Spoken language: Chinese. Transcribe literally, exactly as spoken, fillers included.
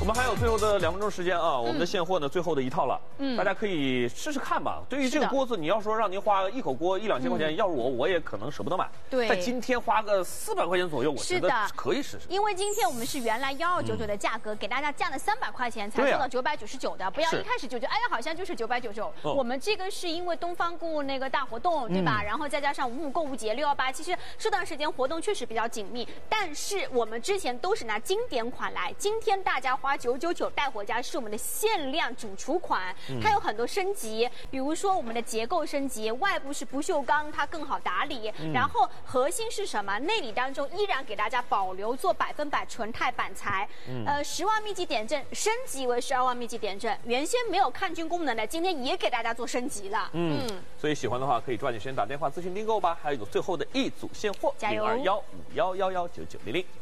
我们还有最后的两分钟时间啊，我们的现货呢，最后的一套了，嗯，大家可以试试看吧。对于这个锅子，你要说让您花一口锅一两千块钱，要是我，我也可能舍不得买。 对， 在今天花个四百块钱左右，我觉得可以试试。 因为今天我们是原来幺二九九的价格，给大家降了三百块钱，才做到九百九十九的。不要一开始就觉得，哎呀，好像就是九百九十九。我们这个是因为东方购物那个大活动，对吧？然后再加上五五购物节六幺八，其实这段时间活动确实比较紧密。但是我们之前都是拿经典款来，今天大家花九九九带回家是我们的限量主厨款，它有很多升级，比如说我们的结构升级，外部是不锈钢，它更好打理。嗯、然后核心是什么？内里当中依然给大家保留做百分百纯钛板材，嗯、呃，十万密集点阵升级为十二万密集点阵，原先没有抗菌功能的，今天也给大家做升级了。 嗯，嗯所以喜欢的话可以抓紧时间打电话咨询订购吧。还有最后的一组现货，零二幺五幺幺幺九九零零。